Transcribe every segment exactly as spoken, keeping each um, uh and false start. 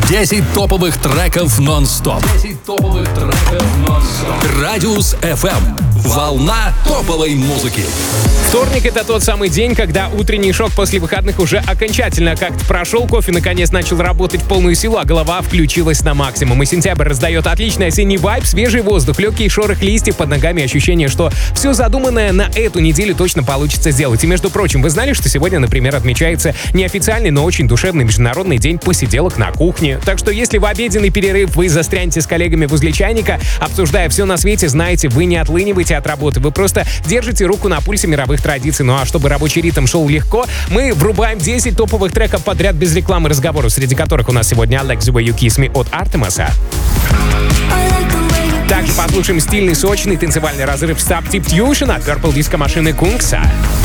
десять топовых треков нон-стоп. десять топовых треков нон-стоп. Радиус эф эм. Волна топовой музыки. Вторник — это тот самый день, когда утренний шок после выходных уже окончательно как-то прошел, кофе наконец начал работать в полную силу, а голова включилась на максимум. И сентябрь раздает отличный осенний вайб, свежий воздух, легкий шорох листьев под ногами, ощущение, что все задуманное на эту неделю точно получится сделать. И, между прочим, вы знали, что сегодня, например, отмечается неофициальный, но очень душевный международный день посиделок на кухне. Так что если в обеденный перерыв вы застрянете с коллегами возле чайника, обсуждая все на свете, знаете, вы не отлыниваете от работы, вы просто держите руку на пульсе мировых традиций. Ну а чтобы рабочий ритм шел легко, мы врубаем десять топовых треков подряд без рекламы и разговоров, среди которых у нас сегодня I Like the Way You Kiss Me от Артемаса. Также послушаем стильный, сочный танцевальный разрыв Subtip Fusion от Purple Disco машины Кунгса.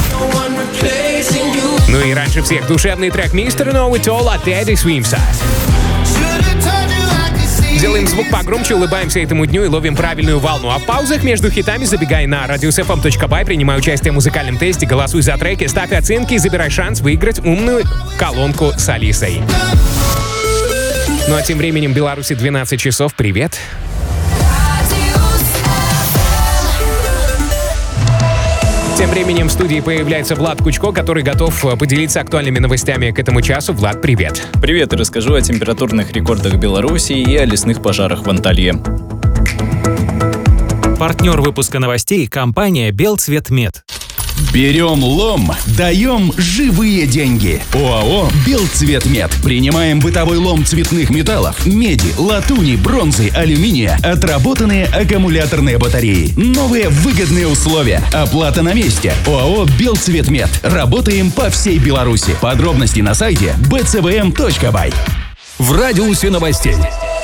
Ну и раньше всех душевный трек мистер Know It All от Teddy Swims. Делаем звук погромче, улыбаемся этому дню и ловим правильную волну. А в паузах между хитами забегай на радиус эф эм точка бай, принимай участие в музыкальном тесте, голосуй за треки, ставь оценки и забирай шанс выиграть умную колонку с Алисой. Ну а тем временем в Беларуси двенадцать часов. Привет! Тем временем в студии появляется Влад Кучко, который готов поделиться актуальными новостями к этому часу. Влад, привет. Привет, и расскажу о температурных рекордах Беларуси и о лесных пожарах в Анталье. Партнер выпуска новостей — компания «Белцветмет». Берем лом, даем живые деньги. ОАО «Белцветмет». Принимаем бытовой лом цветных металлов, меди, латуни, бронзы, алюминия, отработанные аккумуляторные батареи. Новые выгодные условия. Оплата на месте. ОАО «Белцветмет». Работаем по всей Беларуси. Подробности на сайте би цэ вэ эм точка бай. В радиусе новостей.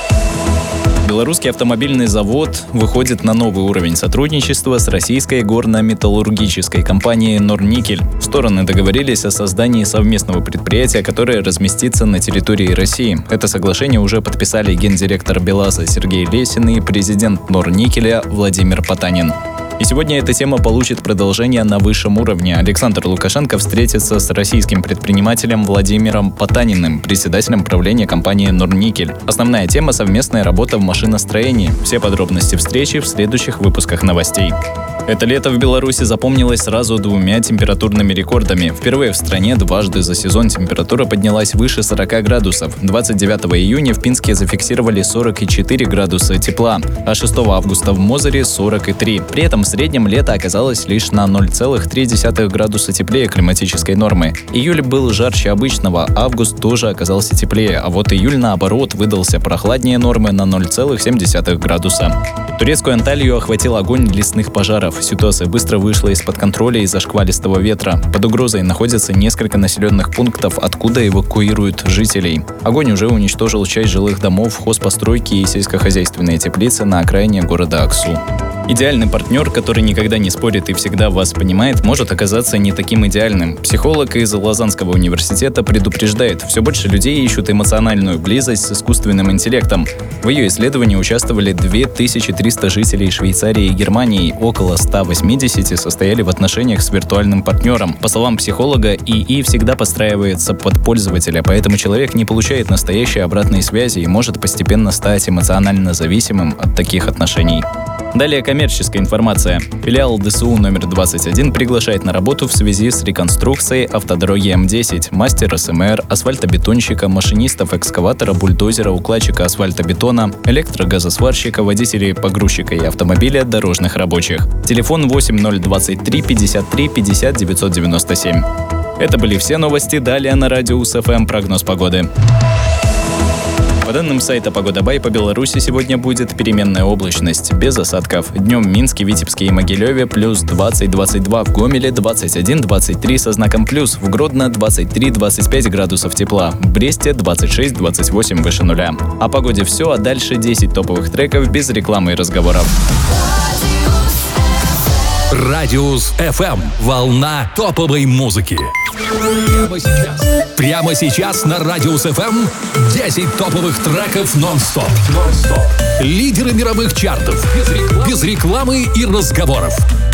Белорусский автомобильный завод выходит на новый уровень сотрудничества с российской горно-металлургической компанией «Норникель». Стороны договорились о создании совместного предприятия, которое разместится на территории России. Это соглашение уже подписали гендиректор БелАЗа Сергей Лесин и президент «Норникеля» Владимир Потанин. И сегодня эта тема получит продолжение на высшем уровне. Александр Лукашенко встретится с российским предпринимателем Владимиром Потаниным, председателем правления компании «Норникель». Основная тема — совместная работа в машиностроении. Все подробности встречи в следующих выпусках новостей. Это лето в Беларуси запомнилось сразу двумя температурными рекордами. Впервые в стране дважды за сезон температура поднялась выше сорока градусов. двадцать девятого июня в Пинске зафиксировали сорок четыре градуса тепла, а шестого августа в Мозыре сорок три. При этом в среднем лето оказалось лишь на ноль целых три десятых градуса теплее климатической нормы. Июль был жарче обычного, август тоже оказался теплее, а вот июль, наоборот, выдался прохладнее нормы на ноль целых семь десятых градуса. Турецкую Анталию охватил огонь лесных пожаров. Ситуация быстро вышла из-под контроля из-за шквалистого ветра. Под угрозой находятся несколько населенных пунктов, откуда эвакуируют жителей. Огонь уже уничтожил часть жилых домов, хозпостройки и сельскохозяйственные теплицы на окраине города Аксу. Идеальный партнер, который никогда не спорит и всегда вас понимает, может оказаться не таким идеальным. Психолог из Лозаннского университета предупреждает, все больше людей ищут эмоциональную близость с искусственным интеллектом. В ее исследовании участвовали две тысячи триста жителей Швейцарии и Германии, около ста восьмидесяти состояли в отношениях с виртуальным партнером. По словам психолога, ИИ всегда подстраивается под пользователя, поэтому человек не получает настоящей обратной связи и может постепенно стать эмоционально зависимым от таких отношений. Далее коммерческая информация. Филиал ДСУ номер двадцать один приглашает на работу в связи с реконструкцией автодороги эм десять. Мастер эс эм эр, асфальтобетонщика, машинистов экскаватора, бульдозера, укладчика асфальтобетона, электрогазосварщика, водителей погрузчика и автомобиля, дорожных рабочих. Телефон восемь ноль двадцать три пятьдесят три пятьдесят девятьсот девяносто семь. Это были все новости. Далее на Радиус эф эм прогноз погоды. По данным сайта «Погода.бай», по Беларуси сегодня будет переменная облачность, без осадков. Днем в Минске, Витебске и Могилеве плюс двадцать - двадцать два, в Гомеле двадцать один - двадцать три со знаком плюс, в Гродно двадцать три - двадцать пять градусов тепла, в Бресте двадцать шесть - двадцать восемь выше нуля. О погоде все, а дальше десять топовых треков без рекламы и разговоров. Радиус эф эм. Волна топовой музыки. Прямо сейчас. Прямо сейчас на Радиус эф эм десять топовых треков нон-стоп. нон-стоп. Лидеры мировых чартов. Без рекламы, без рекламы и разговоров.